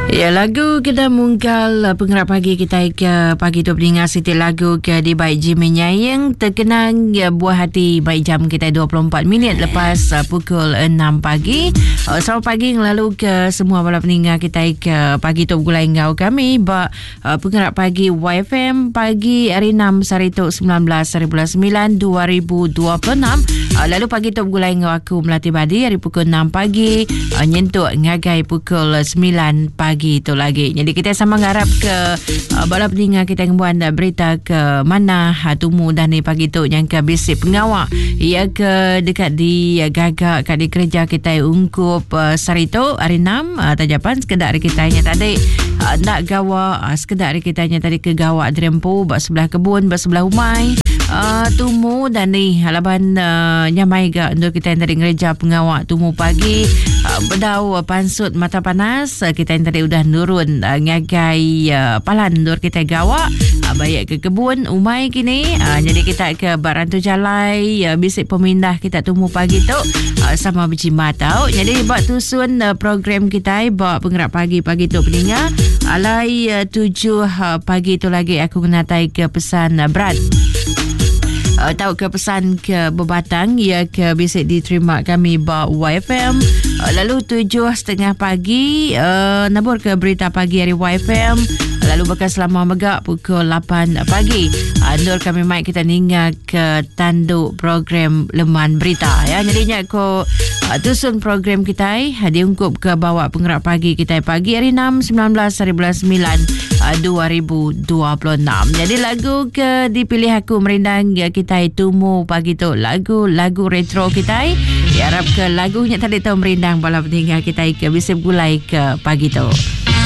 Ya, lagu kita mungkal penggerak pagi kita ke pagi tu pendengar Siti lagu ke di Baik Jimmy Nyayeng terkenang ya, buah hati baik jam kita 24 minit lepas pukul 6 pagi. Selamat pagi lalu ke semua para pendengar kita ke pagi tu gulai ngau kami ba penggerak pagi YFM pagi hari 6 Sarituk 19/9 2026. Lalu pagi tu gulai ngau aku Melati Badi hari pukul 6 pagi nyentuk ngagai pukul 9 pagi itu lagi. Jadi kita sama ngarap ke bala pendengar kita yang buat berita ke mana tumu dan ni pagi tu yang ke bisik pengawak ia ke dekat di Gagak kat di kerja kita ungkup Sarito hari 6 tajapan sekedar hari kita hanya tadi nak gawa sekedar hari kita hanya tadi ke gawak drempo bak sebelah kebun bak sebelah umai tumu dan ni halaban nyamai ga untuk kita yang tadi ngereja pengawak tumu pagi bedau pansut mata panas kita yang tadi udah nurun ngagai palan dur kita gawak bayak ke kebun umai kini jadi kita ke Barantu Jalai bisik pemindah kita tumu pagi tu sama berjimat tau. Jadi buat tusun program kita buat penggerak pagi tu pendengar alai 7 pagi tu lagi aku menatai ke pesan berat tahu ke pesan ke Bebatang ia ke bisik diterima kami ba YFM. Lalu 7:30 pagi nabur ke berita pagi hari YFM. Lalu bakal selama megak pukul 8 pagi Nur kami mai kita ningat ke tanduk program Leman Berita ya. Jadinya aku tusun program kita diungkup ke bawah penggerak pagi kita pagi hari 6 19/9 2026. Jadi lagu ke dipilih aku merindang ya kita tumu pagi tu lagu retro kita diharap ke lagunya tadi tahu merindang bala pendengar kita ke bisa gulai ke pagi tu.